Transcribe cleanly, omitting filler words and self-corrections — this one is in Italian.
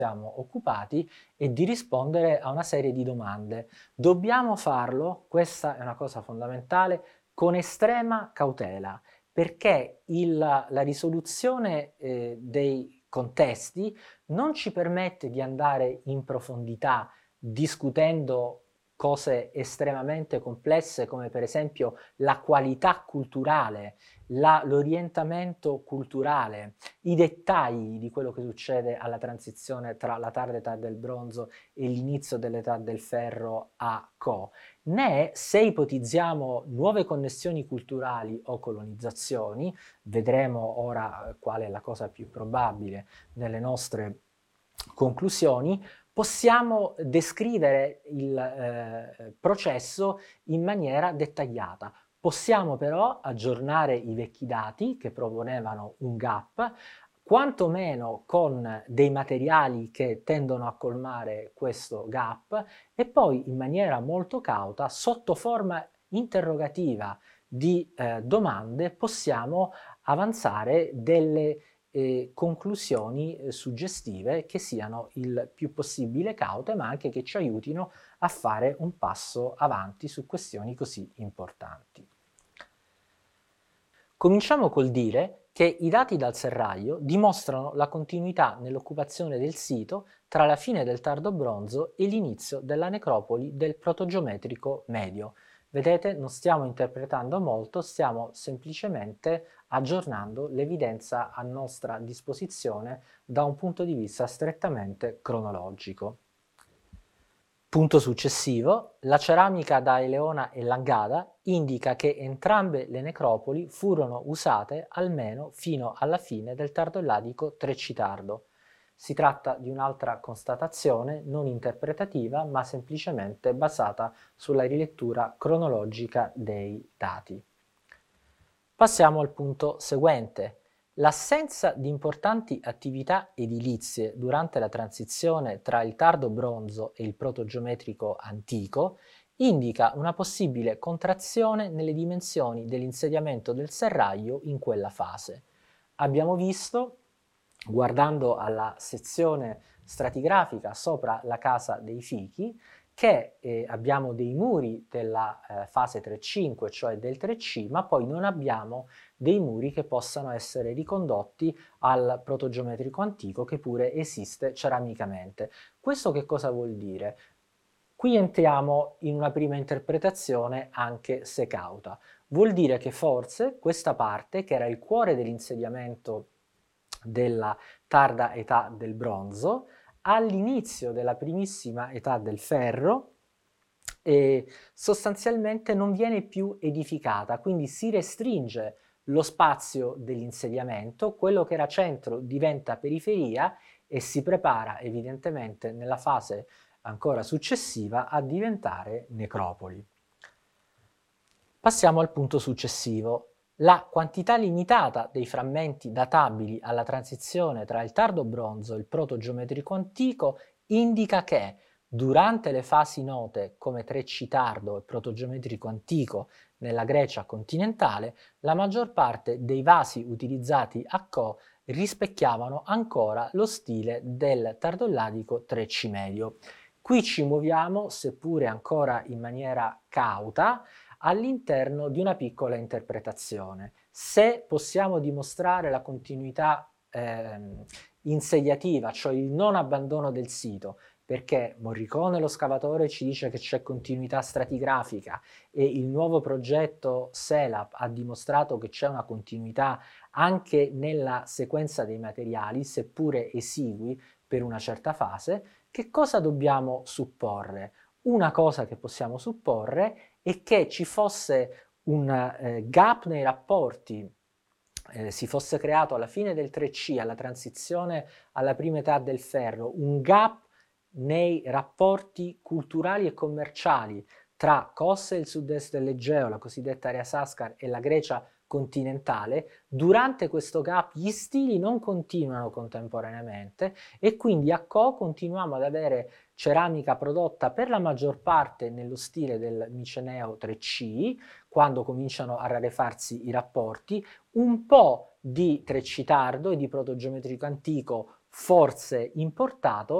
siamo occupati è di rispondere a una serie di domande. Dobbiamo farlo, questa è una cosa fondamentale, con estrema cautela, perché la risoluzione dei contesti non ci permette di andare in profondità discutendo cose estremamente complesse come per esempio la qualità culturale, l'orientamento culturale, i dettagli di quello che succede alla transizione tra la tarda età del bronzo e l'inizio dell'età del ferro a Co. Né se ipotizziamo nuove connessioni culturali o colonizzazioni, vedremo ora qual è la cosa più probabile nelle nostre conclusioni, possiamo descrivere il processo in maniera dettagliata. Possiamo però aggiornare i vecchi dati che proponevano un gap, quantomeno con dei materiali che tendono a colmare questo gap e poi in maniera molto cauta, sotto forma interrogativa di domande, possiamo avanzare delle conclusioni suggestive che siano il più possibile caute, ma anche che ci aiutino a fare un passo avanti su questioni così importanti. Cominciamo col dire che i dati dal serraglio dimostrano la continuità nell'occupazione del sito tra la fine del tardo bronzo e l'inizio della necropoli del protogeometrico medio. Vedete, non stiamo interpretando molto, stiamo semplicemente aggiornando l'evidenza a nostra disposizione da un punto di vista strettamente cronologico. Punto successivo, la ceramica da Eleona e Langada indica che entrambe le necropoli furono usate almeno fino alla fine del tardo elladico Treccitardo. Si tratta di un'altra constatazione non interpretativa, ma semplicemente basata sulla rilettura cronologica dei dati. Passiamo al punto seguente. L'assenza di importanti attività edilizie durante la transizione tra il tardo bronzo e il protogeometrico antico indica una possibile contrazione nelle dimensioni dell'insediamento del serraglio in quella fase. Abbiamo visto, guardando alla sezione stratigrafica sopra la casa dei fichi, che abbiamo dei muri della fase 3-5, cioè del 3C, ma poi non abbiamo dei muri che possano essere ricondotti al protogeometrico antico che pure esiste ceramicamente. Questo che cosa vuol dire? Qui entriamo in una prima interpretazione anche se cauta. Vuol dire che forse questa parte, che era il cuore dell'insediamento della tarda età del bronzo, all'inizio della primissima età del ferro, sostanzialmente non viene più edificata, quindi si restringe lo spazio dell'insediamento, quello che era centro diventa periferia e si prepara evidentemente nella fase ancora successiva a diventare necropoli. Passiamo al punto successivo. La quantità limitata dei frammenti databili alla transizione tra il tardo bronzo e il protogeometrico antico indica che durante le fasi note come Trecci tardo e protogeometrico antico nella Grecia continentale, la maggior parte dei vasi utilizzati a Co rispecchiavano ancora lo stile del tardoelladico Trecci medio. Qui ci muoviamo, seppure ancora in maniera cauta, all'interno di una piccola interpretazione. Se possiamo dimostrare la continuità insediativa, cioè il non abbandono del sito, perché Morricone, lo scavatore, ci dice che c'è continuità stratigrafica e il nuovo progetto SELAP ha dimostrato che c'è una continuità anche nella sequenza dei materiali, seppure esigui per una certa fase, che cosa dobbiamo supporre? Una cosa che possiamo supporre è che ci fosse un gap nei rapporti, si fosse creato alla fine del 3C, alla transizione alla prima età del ferro, un gap nei rapporti culturali e commerciali tra Kos e il sud-est dell'Egeo, la cosiddetta area Sascar, e la Grecia continentale. Durante questo gap gli stili non continuano contemporaneamente e quindi a Co continuiamo ad avere ceramica prodotta per la maggior parte nello stile del Miceneo 3C, quando cominciano a rarefarsi i rapporti, un po' di Trecci tardo e di protogeometrico antico forse importato